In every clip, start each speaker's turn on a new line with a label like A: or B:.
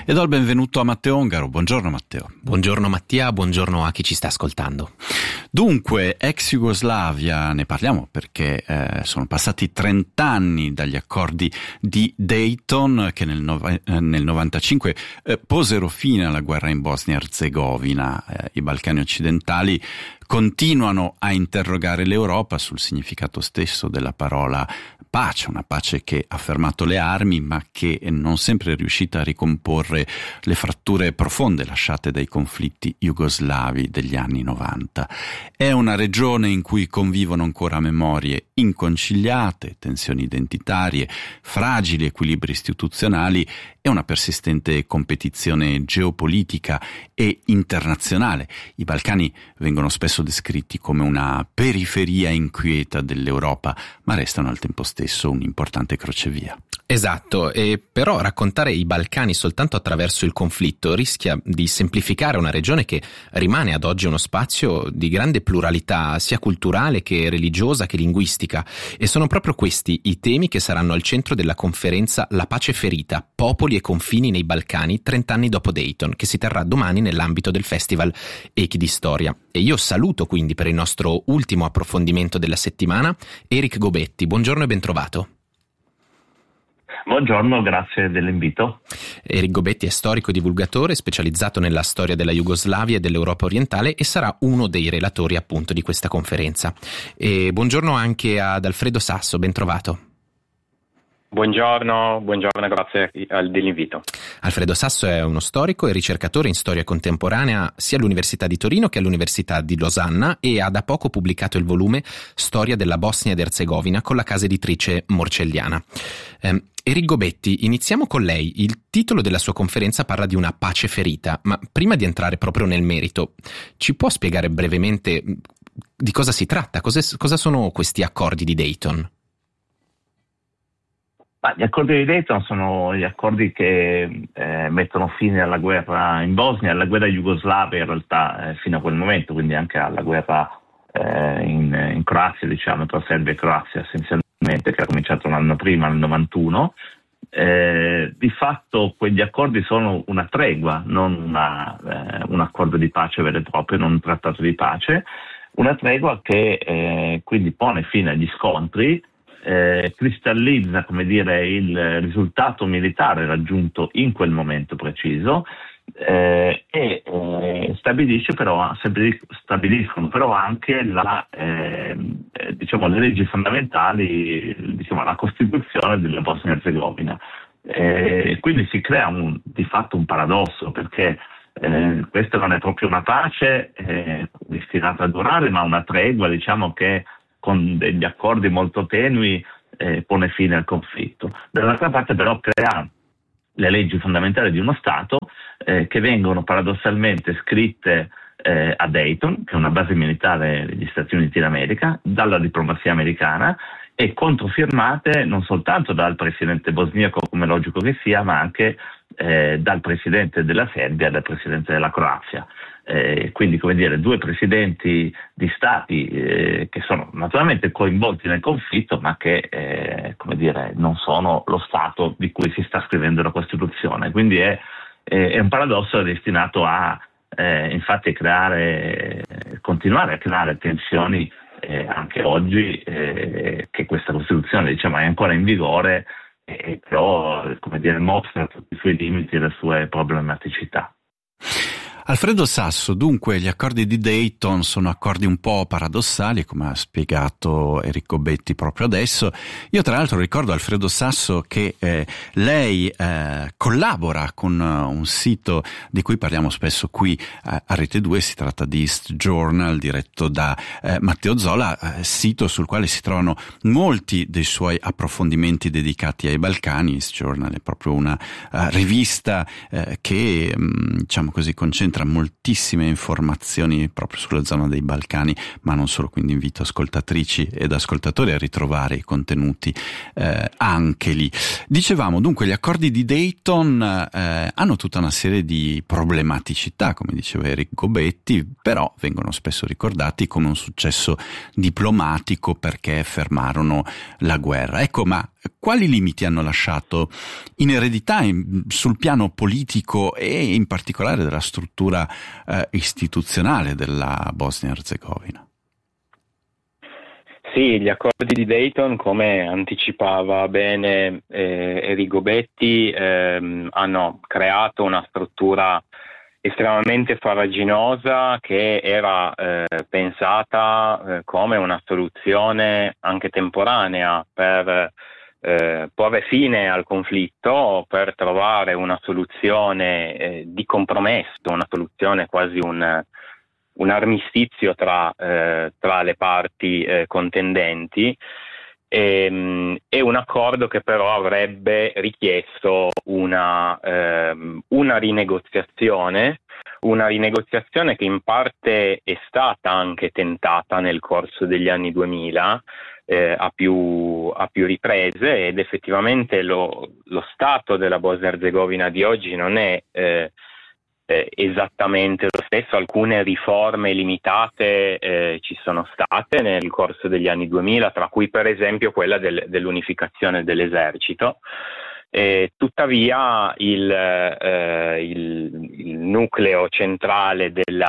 A: E do il benvenuto a Matteo Ongaro. Buongiorno Matteo.
B: Buongiorno Mattia, buongiorno a chi ci sta ascoltando.
A: Dunque, ex Jugoslavia, ne parliamo perché sono passati 30 anni dagli accordi di Dayton che nel 95 posero fine alla guerra in Bosnia-Herzegovina. I Balcani occidentali continuano a interrogare l'Europa sul significato stesso della parola pace, una pace che ha fermato le armi ma che non sempre è riuscita a ricomporre le fratture profonde lasciate dai conflitti jugoslavi degli anni 90. È una regione in cui convivono ancora memorie inconciliate, tensioni identitarie, fragili equilibri istituzionali e una persistente competizione geopolitica e internazionale. I Balcani vengono spesso descritti come una periferia inquieta dell'Europa, ma restano al tempo stesso un'importante crocevia.
B: Esatto, e però raccontare i Balcani soltanto attraverso il conflitto rischia di semplificare una regione che rimane ad oggi uno spazio di grande pluralità sia culturale che religiosa che linguistica, e sono proprio questi i temi che saranno al centro della conferenza La pace ferita, popoli e confini nei Balcani 30 anni dopo Dayton, che si terrà domani nell'ambito del festival Echi di Storia. E io saluto quindi per il nostro ultimo approfondimento della settimana Eric Gobetti. Buongiorno e bentrovato.
C: Buongiorno, grazie dell'invito.
B: Eric Gobetti è storico e divulgatore specializzato nella storia della Jugoslavia e dell'Europa orientale e sarà uno dei relatori appunto di questa conferenza. E buongiorno anche ad Alfredo Sasso, ben trovato.
D: Buongiorno, grazie dell'invito.
B: Alfredo Sasso è uno storico e ricercatore in storia contemporanea sia all'Università di Torino che all'Università di Losanna e ha da poco pubblicato il volume Storia della Bosnia ed Erzegovina con la casa editrice Morcelliana. Eric Gobetti, iniziamo con lei. Il titolo della sua conferenza parla di una pace ferita, ma prima di entrare proprio nel merito, ci può spiegare brevemente di cosa si tratta? Cosa sono questi accordi di Dayton?
C: Gli accordi di Dayton sono gli accordi che mettono fine alla guerra in Bosnia, alla guerra jugoslava in realtà fino a quel momento, quindi anche alla guerra in Croazia, diciamo, tra Serbia e Croazia essenzialmente, che ha cominciato un anno prima, nel 91. Di fatto quegli accordi sono una tregua, non un accordo di pace vero e proprio, non un trattato di pace, una tregua che quindi pone fine agli scontri, cristallizza, come dire, il risultato militare raggiunto in quel momento preciso e stabiliscono però anche le leggi fondamentali, la Costituzione della Bosnia-Herzegovina. Quindi si crea di fatto un paradosso, perché questa non è proprio una pace destinata a durare, ma una tregua, diciamo, che con degli accordi molto tenui pone fine al conflitto. Dall'altra parte però crea le leggi fondamentali di uno Stato che vengono paradossalmente scritte a Dayton, che è una base militare degli Stati Uniti d'America, dalla diplomazia americana e controfirmate non soltanto dal presidente bosniaco, come logico che sia, ma anche dal presidente della Serbia e dal presidente della Croazia. Quindi, come dire, due presidenti di stati che sono naturalmente coinvolti nel conflitto, ma che non sono lo Stato di cui si sta scrivendo la Costituzione. Quindi è un paradosso destinato a infatti continuare a creare tensioni anche oggi che questa Costituzione, diciamo, è ancora in vigore, però mostra tutti i suoi limiti e le sue problematicità.
A: Alfredo Sasso, dunque gli accordi di Dayton sono accordi un po' paradossali, come ha spiegato Eric Gobetti proprio adesso. Io tra l'altro ricordo, Alfredo Sasso, che lei collabora con un sito di cui parliamo spesso qui a Rete 2, si tratta di East Journal, diretto da Matteo Zola, sito sul quale si trovano molti dei suoi approfondimenti dedicati ai Balcani. East Journal è proprio una rivista che, diciamo così, concentra moltissime informazioni proprio sulla zona dei Balcani, ma non solo, quindi invito ascoltatrici ed ascoltatori a ritrovare i contenuti anche lì. Dicevamo dunque, gli accordi di Dayton hanno tutta una serie di problematicità, come diceva Eric Gobetti, però vengono spesso ricordati come un successo diplomatico perché fermarono la guerra. Ecco, ma quali limiti hanno lasciato in eredità sul piano politico e in particolare della struttura istituzionale della Bosnia-Herzegovina?
D: Sì, gli accordi di Dayton, come anticipava bene Enrico Betti, hanno creato una struttura estremamente farraginosa che era pensata come una soluzione anche temporanea per porre fine al conflitto, per trovare una soluzione di compromesso, una soluzione quasi un armistizio tra le parti contendenti, e un accordo che però avrebbe richiesto una rinegoziazione che in parte è stata anche tentata nel corso degli anni 2000 a più riprese, ed effettivamente lo stato della Bosnia-Herzegovina di oggi non è esattamente lo stesso. Alcune riforme limitate ci sono state nel corso degli anni 2000, tra cui per esempio quella dell'unificazione dell'esercito. Tuttavia il nucleo centrale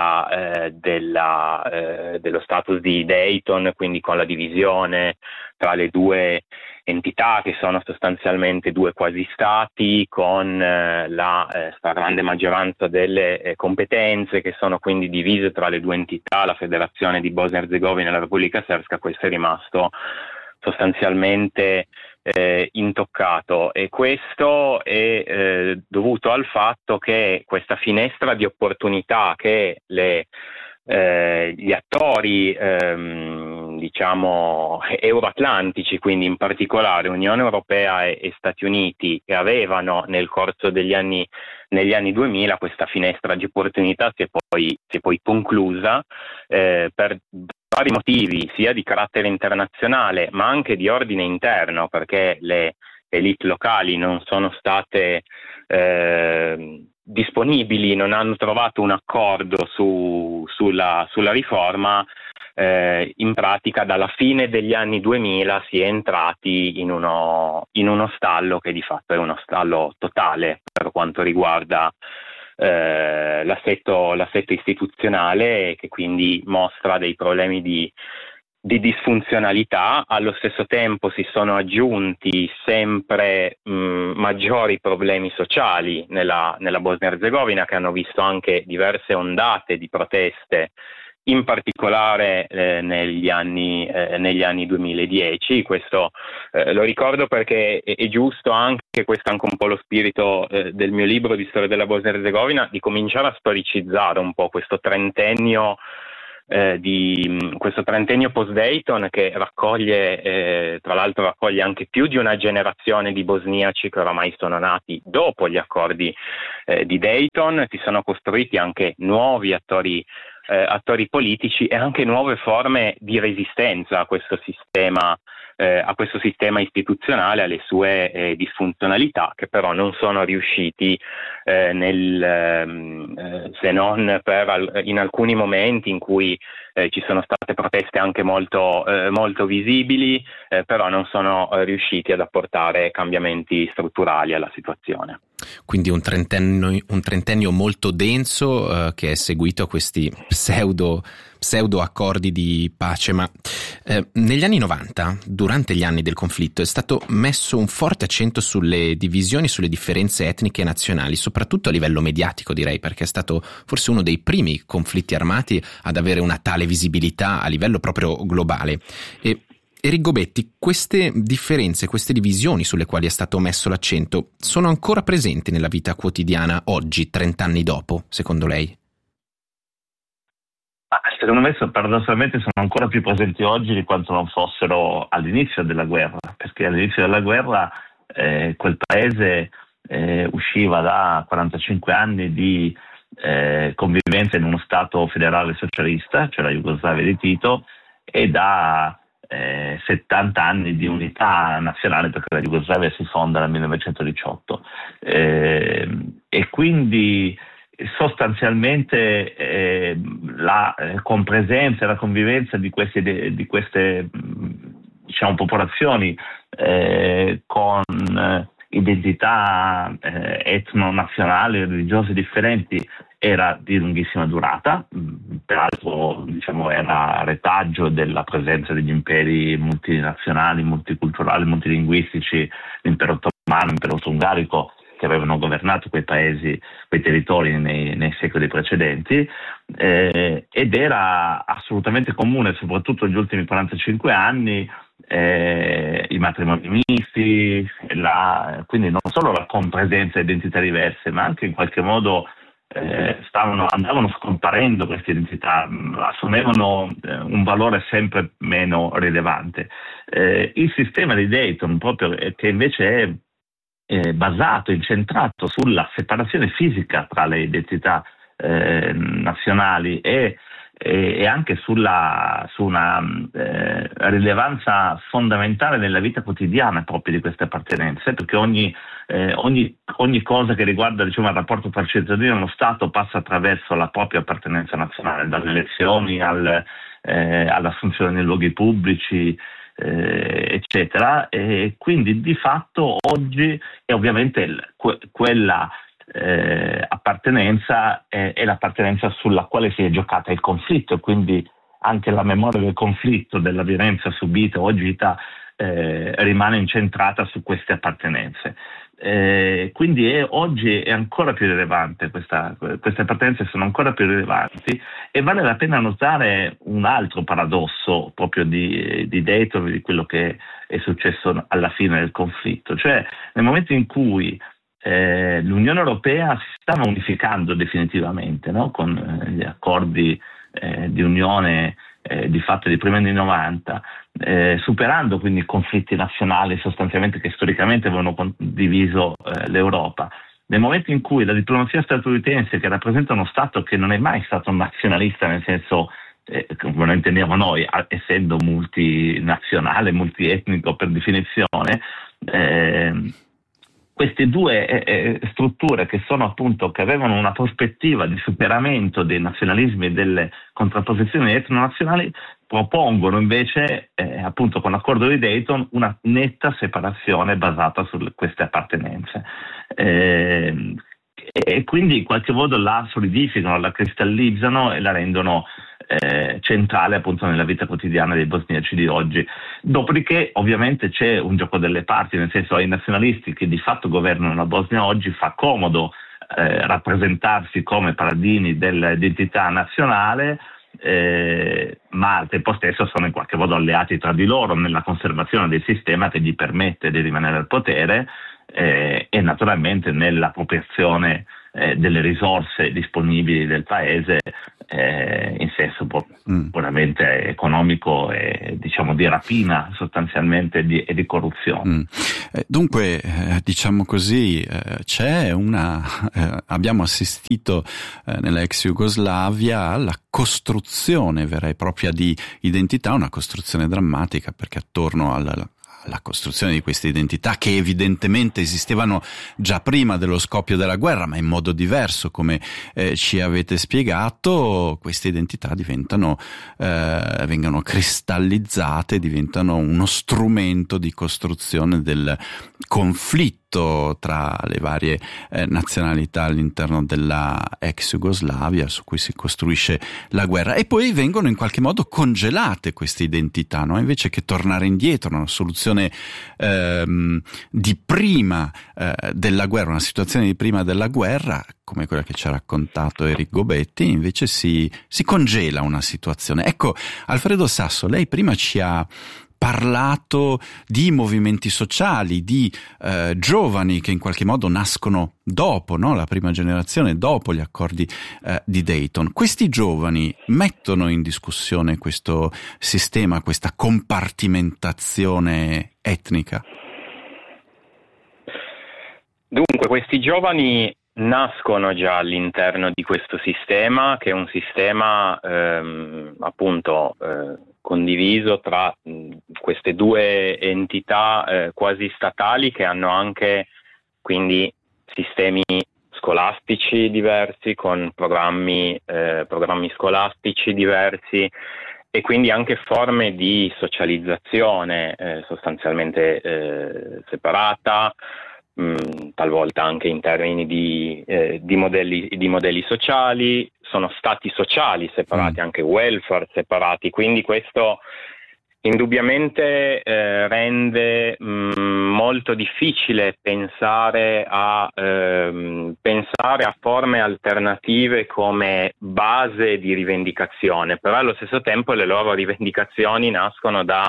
D: dello status di Dayton, quindi con la divisione tra le due entità che sono sostanzialmente due quasi stati, con la stragrande maggioranza delle competenze che sono quindi divise tra le due entità, la Federazione di Bosnia-Herzegovina e la Repubblica Srpska, questo è rimasto sostanzialmente intoccato, e questo è dovuto al fatto che questa finestra di opportunità che gli attori diciamo euroatlantici, quindi in particolare Unione Europea e Stati Uniti, che avevano nel corso negli anni 2000, questa finestra di opportunità si è poi conclusa per vari motivi, sia di carattere internazionale ma anche di ordine interno, perché le elite locali non sono state disponibili, non hanno trovato un accordo sulla riforma. In pratica dalla fine degli anni 2000 si è entrati in uno stallo che di fatto è uno stallo totale per quanto riguarda l'assetto istituzionale, che quindi mostra dei problemi di disfunzionalità. Allo stesso tempo si sono aggiunti sempre maggiori problemi sociali nella Bosnia-Herzegovina, che hanno visto anche diverse ondate di proteste, in particolare negli anni 2010. Questo lo ricordo perché è giusto anche, questo è anche un po' lo spirito del mio libro di storia della Bosnia-Herzegovina, di cominciare a storicizzare un po' questo trentennio post-Dayton, che tra l'altro raccoglie anche più di una generazione di bosniaci che oramai sono nati dopo gli accordi di Dayton. Si sono costruiti anche nuovi attori politici e anche nuove forme di resistenza a questo sistema istituzionale, alle sue disfunzionalità, che però non sono riusciti se non in alcuni momenti in cui ci sono state proteste anche molto visibili, però non sono riusciti ad apportare cambiamenti strutturali alla situazione.
B: Quindi un trentennio molto denso che è seguito a questi pseudo accordi di pace, ma negli anni 90, durante gli anni del conflitto, è stato messo un forte accento sulle divisioni, sulle differenze etniche e nazionali, soprattutto a livello mediatico, direi, perché è stato forse uno dei primi conflitti armati ad avere una tale visibilità a livello proprio globale. E Enrico Betti, queste differenze, queste divisioni sulle quali è stato messo l'accento, sono ancora presenti nella vita quotidiana oggi, 30 anni dopo, secondo lei?
C: Secondo me paradossalmente sono ancora più presenti oggi di quanto non fossero all'inizio della guerra, perché all'inizio della guerra quel paese usciva da 45 anni di convivenza in uno Stato federale socialista, cioè la Jugoslavia di Tito, e da 70 anni di unità nazionale, perché la Jugoslavia si fonda nel 1918, e quindi sostanzialmente la compresenza e la convivenza di queste diciamo popolazioni con identità etno-nazionali, religiose differenti, era di lunghissima durata, peraltro era retaggio della presenza degli imperi multinazionali, multiculturali, multilinguistici, l'impero ottomano, l'impero austro-ungarico, che avevano governato quei paesi, quei territori nei secoli precedenti, ed era assolutamente comune, soprattutto negli ultimi 45 anni, i matrimoni misti, quindi non solo la compresenza di identità diverse, ma anche in qualche modo andavano scomparendo queste identità, assumevano un valore sempre meno rilevante. Il sistema di Dayton, proprio, che invece è basato, incentrato sulla separazione fisica tra le identità nazionali e anche su una rilevanza fondamentale nella vita quotidiana proprio di queste appartenenze, perché ogni cosa che riguarda, il rapporto tra il cittadino e lo Stato passa attraverso la propria appartenenza nazionale, dalle elezioni all'assunzione nei luoghi pubblici, eccetera. E quindi di fatto oggi è ovviamente quella appartenenza è l'appartenenza sulla quale si è giocata il conflitto, quindi anche la memoria del conflitto, della violenza subita o agita rimane incentrata su queste appartenenze. Quindi oggi è ancora più rilevante, queste appartenenze sono ancora più rilevanti, e vale la pena notare un altro paradosso proprio di Dayton, di quello che è successo alla fine del conflitto, cioè nel momento in cui l'Unione Europea si stava unificando definitivamente, no? Con gli accordi di unione di fatto di prima anni 90, superando quindi i conflitti nazionali sostanzialmente che storicamente avevano diviso l'Europa. Nel momento in cui la diplomazia statunitense, che rappresenta uno Stato che non è mai stato nazionalista nel senso come lo intendiamo noi, essendo multinazionale, multietnico per definizione, queste due strutture che avevano una prospettiva di superamento dei nazionalismi e delle contrapposizioni etnonazionali propongono invece appunto con l'accordo di Dayton una netta separazione basata su queste appartenenze, e quindi in qualche modo la solidificano, la cristallizzano e la rendono centrale appunto nella vita quotidiana dei bosniaci di oggi. Dopodiché ovviamente c'è un gioco delle parti, nel senso ai nazionalisti che di fatto governano la Bosnia oggi fa comodo rappresentarsi come paladini dell'identità nazionale, ma al tempo stesso sono in qualche modo alleati tra di loro nella conservazione del sistema che gli permette di rimanere al potere, e naturalmente nell'appropriazione delle risorse disponibili del paese in senso puramente economico e di rapina sostanzialmente e di corruzione.
A: Dunque diciamo così abbiamo assistito nella ex Jugoslavia alla costruzione vera e propria di identità, una costruzione drammatica, perché attorno alla costruzione di queste identità, che evidentemente esistevano già prima dello scoppio della guerra, ma in modo diverso, come ci avete spiegato, queste identità vengono cristallizzate, diventano uno strumento di costruzione del conflitto tra le varie nazionalità all'interno della ex Jugoslavia, su cui si costruisce la guerra, e poi vengono in qualche modo congelate queste identità, no? Invece che tornare indietro, una soluzione di prima della guerra, una situazione di prima della guerra come quella che ci ha raccontato Eric Gobetti, invece si congela una situazione. Ecco, Alfredo Sasso, lei prima ci ha parlato di movimenti sociali, di giovani che in qualche modo nascono dopo, no? La prima generazione, dopo gli accordi di Dayton. Questi giovani mettono in discussione questo sistema, questa compartimentazione etnica?
D: Dunque, questi giovani nascono già all'interno di questo sistema, che è un sistema condiviso tra queste due entità quasi statali, che hanno anche quindi sistemi scolastici diversi, con programmi scolastici diversi, e quindi anche forme di socializzazione sostanzialmente separata, talvolta anche in termini di modelli sociali, sono stati sociali separati, anche welfare separati, quindi questo indubbiamente rende molto difficile pensare a forme alternative come base di rivendicazione, però allo stesso tempo le loro rivendicazioni nascono da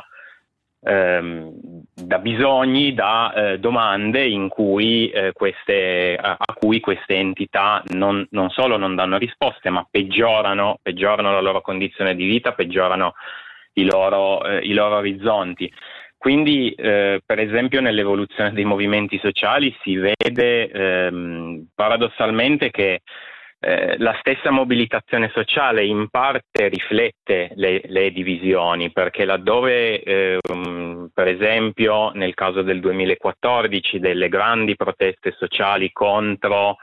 D: bisogni, da domande in cui a cui queste entità non solo non danno risposte, ma peggiorano la loro condizione di vita, peggiorano i loro orizzonti. Quindi, per esempio, nell'evoluzione dei movimenti sociali si vede paradossalmente che la stessa mobilitazione sociale in parte riflette le divisioni, perché laddove, per esempio, nel caso del 2014, delle grandi proteste sociali contro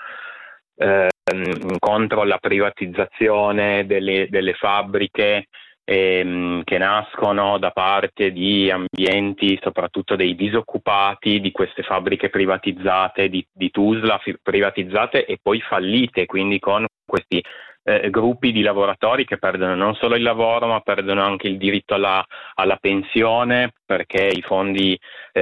D: la privatizzazione delle fabbriche, che nascono da parte di ambienti, soprattutto dei disoccupati di queste fabbriche privatizzate, di Tuzla privatizzate e poi fallite, quindi con questi gruppi di lavoratori che perdono non solo il lavoro, ma perdono anche il diritto alla pensione, perché i fondi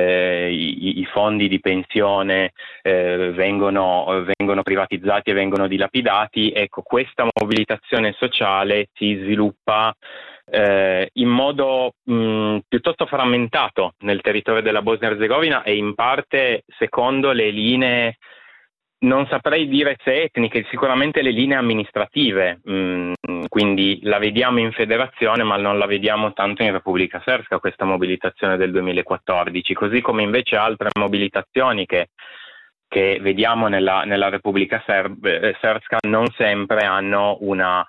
D: di pensione vengono privatizzati e vengono dilapidati. Ecco, questa mobilitazione sociale si sviluppa in modo piuttosto frammentato nel territorio della Bosnia-Herzegovina e in parte secondo le linee, non saprei dire se etniche, sicuramente le linee amministrative, quindi la vediamo in federazione ma non la vediamo tanto in Repubblica Srpska, questa mobilitazione del 2014, così come invece altre mobilitazioni che vediamo nella Repubblica Srpska non sempre hanno un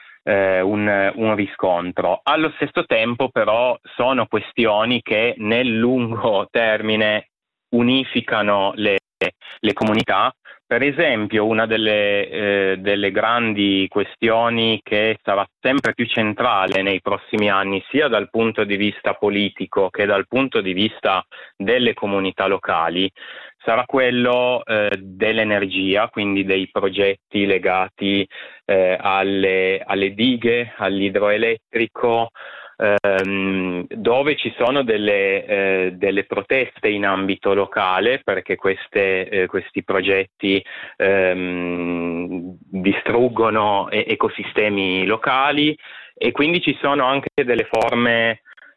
D: riscontro. Allo stesso tempo però sono questioni che nel lungo termine unificano le comunità. Per esempio, una delle grandi questioni che sarà sempre più centrale nei prossimi anni, sia dal punto di vista politico che dal punto di vista delle comunità locali, sarà quello dell'energia, quindi dei progetti legati alle dighe, all'idroelettrico, dove ci sono delle proteste in ambito locale, perché questi progetti distruggono ecosistemi locali, e quindi ci sono anche delle forme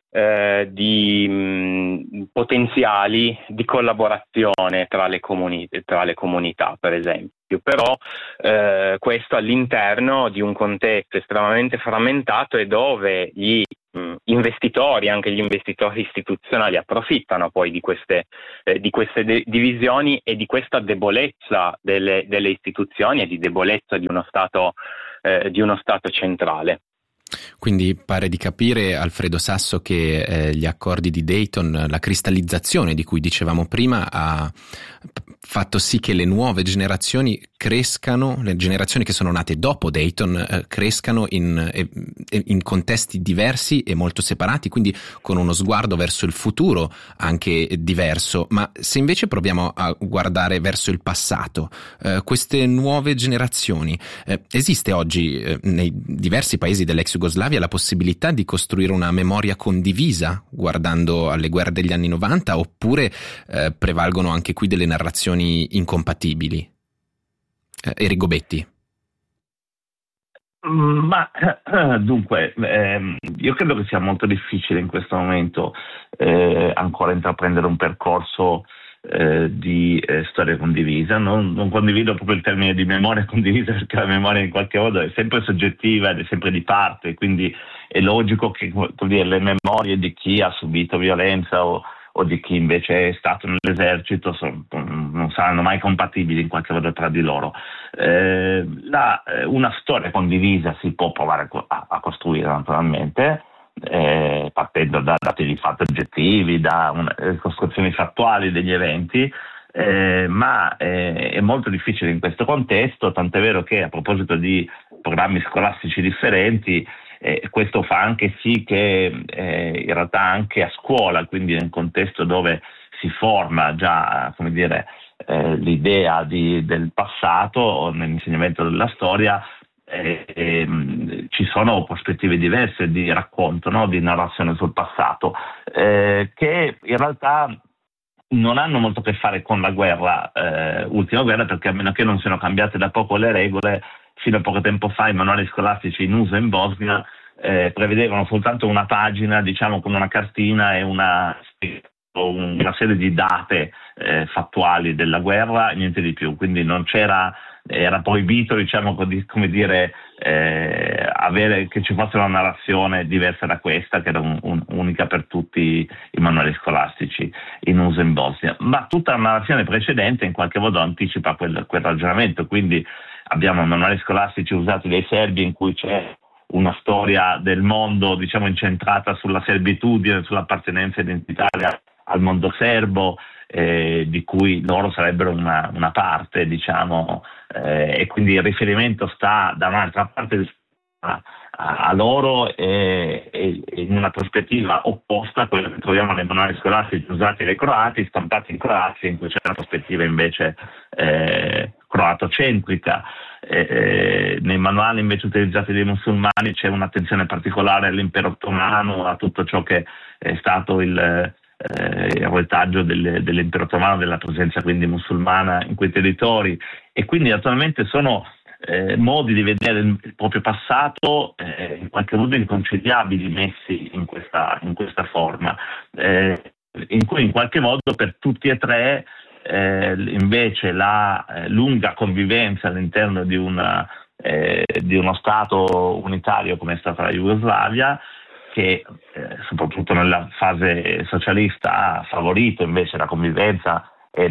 D: di potenziali di collaborazione tra le comunità, per esempio. Però questo all'interno di un contesto estremamente frammentato e dove gli investitori, anche gli investitori istituzionali, approfittano poi di queste divisioni e di questa debolezza delle istituzioni e di debolezza di uno Stato centrale.
B: Quindi pare di capire, Alfredo Sasso, che gli accordi di Dayton, la cristallizzazione di cui dicevamo prima, ha fatto sì che le nuove generazioni crescano, le generazioni che sono nate dopo Dayton crescano in contesti diversi e molto separati, quindi con uno sguardo verso il futuro anche diverso. Ma se invece proviamo a guardare verso il passato, queste nuove generazioni, esiste oggi nei diversi paesi dell'ex Jugoslavia la possibilità di costruire una memoria condivisa guardando alle guerre degli anni 90, oppure prevalgono anche qui delle narrazioni incompatibili? Rigobetti.
C: Ma dunque, io credo che sia molto difficile in questo momento ancora intraprendere un percorso di storia condivisa. Non condivido proprio il termine di memoria condivisa, perché la memoria in qualche modo è sempre soggettiva ed è sempre di parte, quindi è logico che le memorie di chi ha subito violenza o di chi invece è stato nell'esercito non saranno mai compatibili in qualche modo tra di loro. Una storia condivisa si può provare a costruire naturalmente, partendo da dati di fatto oggettivi, da costruzioni fattuali degli eventi, ma è molto difficile in questo contesto, tant'è vero che, a proposito di programmi scolastici differenti, questo fa anche sì che in realtà anche a scuola, quindi nel contesto dove si forma già, come dire, l'idea del passato o nell'insegnamento della storia, ci sono prospettive diverse di racconto, no? Di narrazione sul passato, che in realtà non hanno molto a che fare con la guerra, ultima guerra, perché a meno che non siano cambiate da poco le regole, fino a poco tempo fa i manuali scolastici in uso in Bosnia prevedevano soltanto una pagina, diciamo, con una cartina e una serie di date fattuali della guerra, niente di più. Quindi non era proibito, diciamo, come dire, avere che ci fosse una narrazione diversa da questa, che era unica per tutti i manuali scolastici in uso in Bosnia. Ma tutta la narrazione precedente in qualche modo anticipa quel ragionamento, quindi abbiamo manuali scolastici usati dai serbi in cui c'è una storia del mondo, diciamo, incentrata sulla servitudine, sull'appartenenza identitaria al mondo serbo, di cui loro sarebbero una parte, diciamo, e quindi il riferimento sta da un'altra parte a loro e in una prospettiva opposta a quella che troviamo nei manuali scolastici usati dai croati, stampati in Croazia, in cui c'è una prospettiva invece croatocentrica. Nei manuali invece utilizzati dai musulmani c'è un'attenzione particolare all'impero ottomano, a tutto ciò che è stato il retaggio dell'impero ottomano, della presenza quindi musulmana in quei territori, e quindi naturalmente sono modi di vedere il proprio passato in qualche modo inconciliabili messi in questa forma, in cui in qualche modo per tutti e tre invece la lunga convivenza all'interno di uno Stato unitario come è stata la Jugoslavia, che soprattutto nella fase socialista ha favorito invece la convivenza e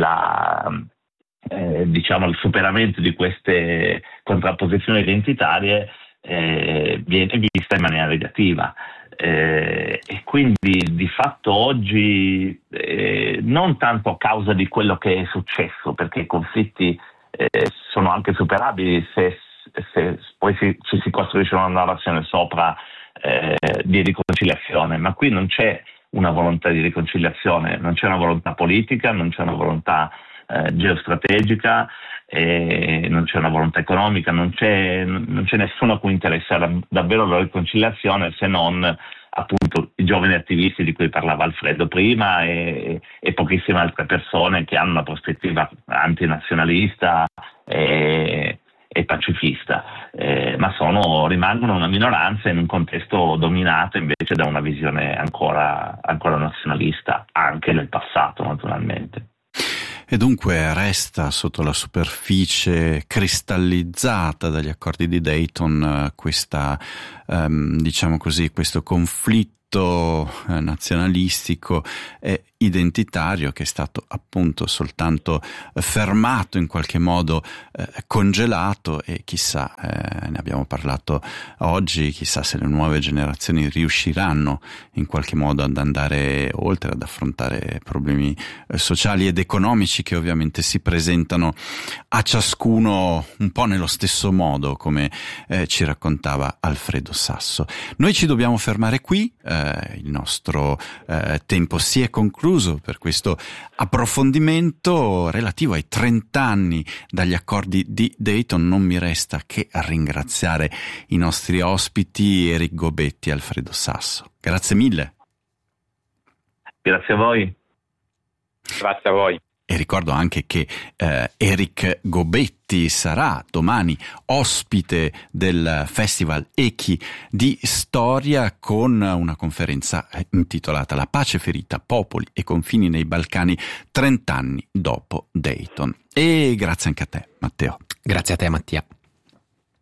C: diciamo il superamento di queste contrapposizioni identitarie, viene vista in maniera negativa. E quindi di fatto oggi non tanto a causa di quello che è successo, perché i conflitti sono anche superabili se poi ci si costruisce una narrazione sopra di riconciliazione, ma qui non c'è una volontà di riconciliazione, non c'è una volontà politica, non c'è una volontà geostrategica, non c'è una volontà economica, non c'è nessuno a cui interessa davvero la riconciliazione, se non appunto i giovani attivisti di cui parlava Alfredo prima e pochissime altre persone che hanno una prospettiva antinazionalista e pacifista, ma rimangono una minoranza in un contesto dominato invece da una visione ancora nazionalista, anche nel passato naturalmente.
A: E dunque resta sotto la superficie cristallizzata dagli accordi di Dayton diciamo così, questo conflitto nazionalistico e identitario che è stato appunto soltanto fermato, in qualche modo congelato, e chissà, ne abbiamo parlato oggi, chissà se le nuove generazioni riusciranno in qualche modo ad andare oltre, ad affrontare problemi sociali ed economici che ovviamente si presentano a ciascuno un po' nello stesso modo, come ci raccontava Alfredo Sasso. Noi ci dobbiamo fermare qui, il nostro tempo si è concluso per questo approfondimento relativo ai 30 anni dagli accordi di Dayton. Non mi resta che ringraziare i nostri ospiti Eric Gobetti e Alfredo Sasso. Grazie mille.
C: Grazie a voi.
D: Grazie a voi.
A: E ricordo anche che Eric Gobetti sarà domani ospite del Festival Echi di Storia con una conferenza intitolata La pace ferita, popoli e confini nei Balcani 30 anni dopo Dayton. E grazie anche a te, Matteo.
B: Grazie a te, Mattia.